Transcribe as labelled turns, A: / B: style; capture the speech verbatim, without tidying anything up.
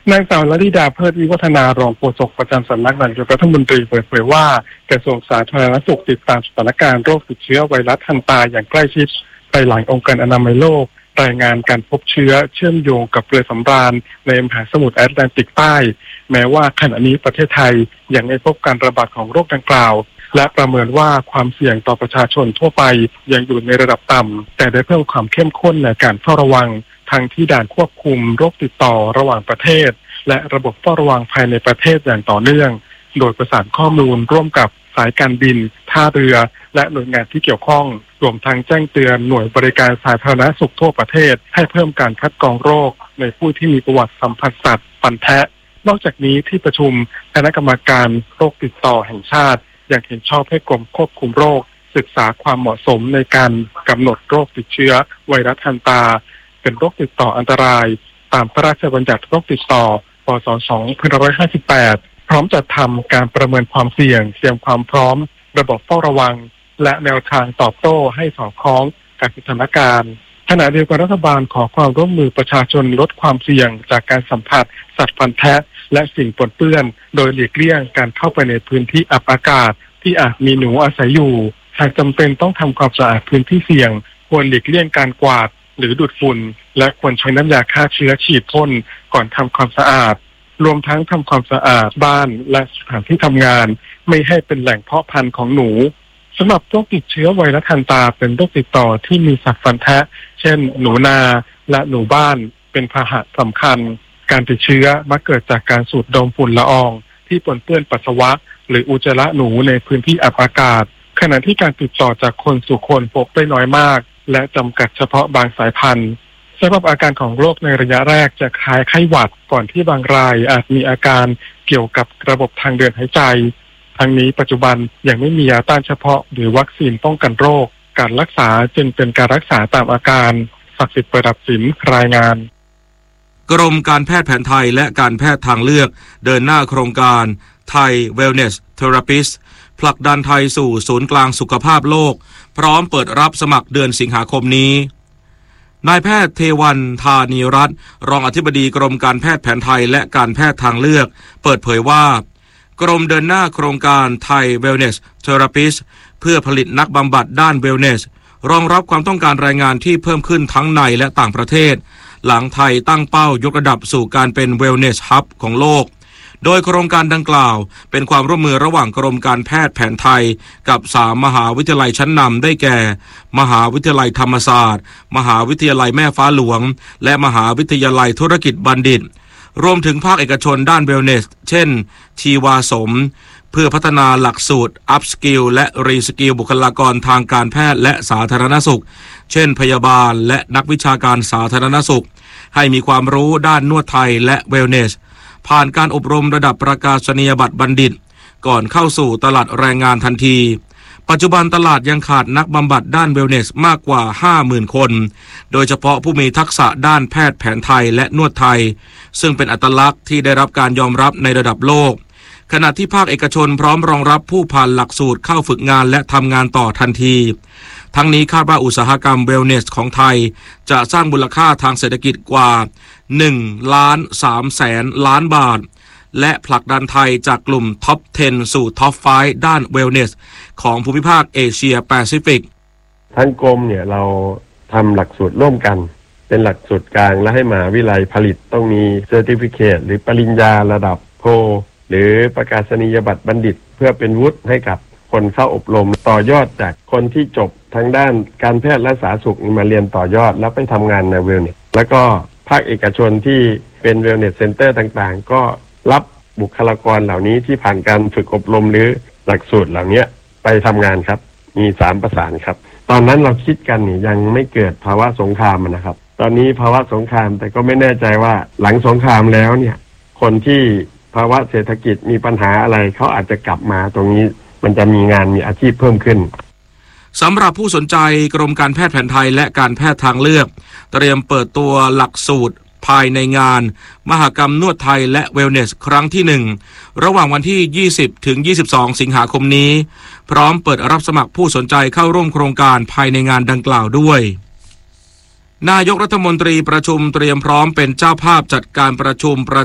A: นางสาวลลิดาเพิดวิวัฒนารองโฆษกประจำสำนักนายกรัฐมนตรีเปิดเผยว่ากระทรวงสาธารณสุขติดตามสถานการณ์โรคติดเชื้อไวรัสฮันตาอย่างใกล้ชิดภายหลังองค์การอนามัยโลกรายงานการพบเชื้อเชื่อมโยงกับเรือสำราญในมหาสมุทรแอตแลนติกใต้แม้ว่าขณะนี้ประเทศไทยยังไม่พบการระบาดของโรคดังกล่าวและประเมินว่าความเสี่ยงต่อประชาชนทั่วไปยังอยู่ในระดับต่ำแต่ได้เพิ่มความเข้มข้นในการเฝ้าระวังทั้งที่ด่านควบคุมโรคติดต่อระหว่างประเทศและระบบเฝ้าระวังภายในประเทศอย่างต่อเนื่องโดยประสานข้อมูลร่วมกับสายการบินท่าเรือและหน่วยงานที่เกี่ยวข้องรวมทั้งแจ้งเตือนหน่วยบริการสาธารณสุขทั่วประเทศให้เพิ่มการคัดกรองโรคในผู้ที่มีประวัติสัมผัสสัตว์ฟันแทะนอกจากนี้ที่ประชุมคณะกรรมการโรคติดต่อแห่งชาติยังเห็นชอบให้กรมควบคุมโรคศึกษาความเหมาะสมในการกำหนดโรคติดเชื้อไวรัสฮันตาเป็นโรคติดต่ออันตรายตามพระราชบัญญัติโรคติดต่อพ.ศ. สองพันห้าร้อยห้าสิบแปดพร้อมจัดทำการประเมินความเสี่ยงเตรียมความพร้อมระบบเฝ้าระวังและแนวทางตอบโต้ให้สอดคล้องกับสถานการณ์ขณะเดียวกันรัฐบาลขอความร่วมมือประชาชนลดความเสี่ยงจากการสัมผัสสัตว์ฟันแทะและสิ่งปนเปื้อนโดยหลีกเลี่ยงการเข้าไปในพื้นที่อับอากาศที่อาจมีหนูอาศัยอยู่หากจำเป็นต้องทำความสะอาดพื้นที่เสี่ยงควรหลีกเลี่ยงการกวาดหรือดูดฝุ่นและควรใช้น้ำยาฆ่าเชื้อฉีดพ่นก่อนทำความสะอาดรวมทั้งทำความสะอาดบ้านและสถานที่ทำงานไม่ให้เป็นแหล่งเพาะพันธุ์ของหนูสำหรับโรคติดเชื้อไวรัสฮันตาเป็นโรคติดต่อที่มีสัตว์ฟันแทะเช่นหนูนาและหนูบ้านเป็นพาหะสำคัญการติดเชื้อมักเกิดจากการสูดดมฝุ่นละอองที่ปนเปื้อนปัสสาวะหรืออุจจาระหนูในพื้นที่อับอากาศขณะที่การติดต่อจากคนสู่คนพบได้น้อยมากและจำกัดเฉพาะบางสายพันธุ์สำหรับอาการของโรคในระยะแรกจะคล้ายไข้หวัดก่อนที่บางรายอาจมีอาการเกี่ยวกับระบบทางเดินหายใจทั้งนี้ปัจจุบันยังไม่มียาต้านเฉพาะหรือวัคซีนป้องกันโรคการรักษาจึงเป็นการรักษาตามอาการศักดิ์สิทธิ์ประดับสินรายงาน
B: กรมการแพทย์แผนไทยและการแพทย์ทางเลือกเดินหน้าโครงการไทย Wellness Therapist ผลักดันไทยสู่ศูนย์กลางสุขภาพโลกพร้อมเปิดรับสมัครเดือนสิงหาคมนี้นายแพทย์เทวันธานีรัตน์รองอธิบดีกรมการแพทย์แผนไทยและการแพทย์ทางเลือกเปิดเผยว่ากรมเดินหน้าโครงการไทย Wellness Therapist เพื่อผลิตนักบำบัดด้าน Wellness รองรับความต้องการแรงงานที่เพิ่มขึ้นทั้งในและต่างประเทศหลังไทยตั้งเป้ายกระดับสู่การเป็น Wellness Hub ของโลกโดยโครงการดังกล่าวเป็นความร่วมมือระหว่างกรมการแพทย์แผนไทยกับสามมหาวิทยาลัยชั้นนำได้แก่มหาวิทยาลัยธรรมศาสตร์มหาวิทยาลัยแม่ฟ้าหลวงและมหาวิทยาลัยธุรกิจบัณฑิตรวมถึงภาคเอกชนด้าน Wellness เช่นชีวาสมเพื่อพัฒนาหลักสูตร Up Skill และ Re Skill บุคลากรทางการแพทย์และสาธารณสุขเช่นพยาบาลและนักวิชาการสาธารณสุขให้มีความรู้ด้านนวดไทยและ Wellness ผ่านการอบรมระดับประกาศนียบัตรบัณฑิตก่อนเข้าสู่ตลาดแรงงานทันทีปัจจุบันตลาดยังขาดนักบำบัดด้าน Wellness มากกว่า ห้าหมื่น คนโดยเฉพาะผู้มีทักษะด้านแพทย์แผนไทยและนวดไทยซึ่งเป็นอัตลักษณ์ที่ได้รับการยอมรับในระดับโลกขณะที่ภาคเอกชนพร้อมรองรับผู้ผ่านหลักสูตรเข้าฝึกงานและทำงานต่อทันทีทั้งนี้คาดว่าอุตสาหกรรม Wellness ของไทยจะสร้างมูลค่าทางเศรษฐกิจกว่าหนึ่งล้านสามแสนล้านบาทและผลักดันไทยจากกลุ่มท็อปสิบสู่ท็อปห้าด้าน Wellness ของภูมิภาคเอเชียแปซิฟิก
C: ทั้งกรมเนี่ยเราทำหลักสูตรร่วมกันเป็นหลักสูตรกลางและให้มหาวิทยาลัยผลิตต้องมีเซอร์ติฟิเคตหรือปริญญาระดับโทหรือประกาศนียบัตรบัณฑิตเพื่อเป็นวุฒิให้กับคนเข้าอบรมต่อยอดจากคนที่จบทางด้านการแพทย์และสาธารณสุขมาเรียนต่อยอดแล้วไปทำงานใน Wellness แล้วก็ภาคเอกชนที่เป็น Wellness Center ต่างๆก็รับบุคลากรเหล่านี้ที่ผ่านการฝึกอบรมหรือหลักสูตรเหล่านี้ไปทำงานครับมีสามประสานครับตอนนั้นเราคิดกันนี่ยังไม่เกิดภาวะสงครามนะครับตอนนี้ภาวะสงครามแต่ก็ไม่แน่ใจว่าหลังสงครามแล้วเนี่ยคนที่ภาวะเศรษฐกิจมีปัญหาอะไรเขาอาจจะกลับมาตรงนี้มันจะมีงานมีอาชีพเพิ่มขึ้น
B: สำหรับผู้สนใจกรมการแพทย์แผนไทยและการแพทย์ทางเลือกเตรียมเปิดตัวหลักสูตรภายในงานมหกรรมนวดไทยและ Wellness ครั้งที่หนึ่งระหว่างวันที่ยี่สิบถึงยี่สิบสองสิงหาคมนี้พร้อมเปิดรับสมัครผู้สนใจเข้าร่วมโครงการภายในงานดังกล่าวด้วยนายกรัฐมนตรีประชุมเตรียมพร้อมเป็นเจ้าภาพจัดการประชุมประ